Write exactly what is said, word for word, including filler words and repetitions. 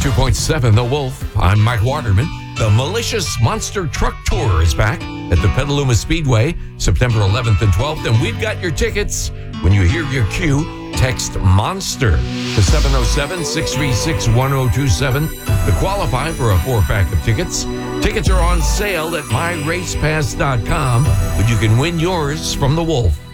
ninety-two point seven The Wolf. I'm Mike Waterman. The Malicious Monster Truck Tour is back at the Petaluma Speedway, September eleventh and twelfth, and we've got your tickets. When you hear your cue, text MONSTER to seven oh seven, six three six, one oh two seven to qualify for a four-pack of tickets. Tickets are on sale at my race pass dot com, but you can win yours from The Wolf.